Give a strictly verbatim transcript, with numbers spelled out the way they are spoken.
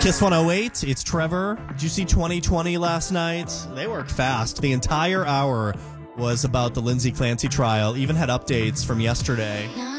Kiss one oh eight, it's Trevor. Did you see twenty twenty last night? They work fast. The entire hour was about the Lindsay Clancy trial, even had updates from yesterday.